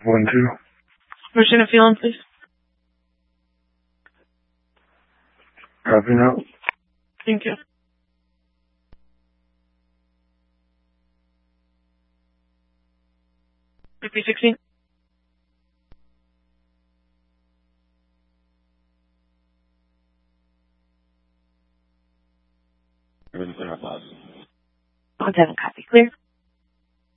1-2. Permission to fill in, please. Copy now. Thank you. BP16. Everything clear on pause. On 7, copy. Clear.